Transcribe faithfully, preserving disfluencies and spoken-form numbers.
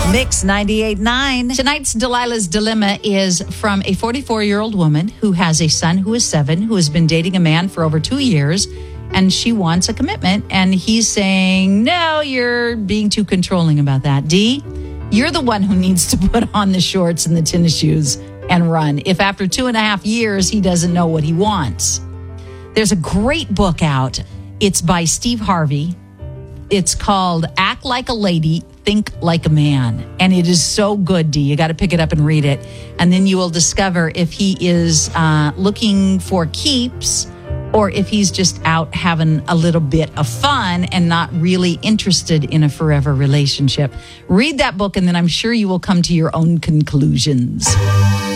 Mix ninety-eight point nine. Tonight's Delilah's Dilemma is from a forty-four-year-old woman who has a son who is seven, who has been dating a man for over two years, and she wants a commitment. And he's saying, no, you're being too controlling about that. D, you're the one who needs to put on the shorts and the tennis shoes and run if after two and a half years he doesn't know what he wants. There's a great book out. It's by Steve Harvey. It's called Act Like a Lady, Think Like a Man. And it is so good, D. You got to pick it up and read it. And then you will discover if he is uh, looking for keeps or if he's just out having a little bit of fun and not really interested in a forever relationship. Read that book, and then I'm sure you will come to your own conclusions.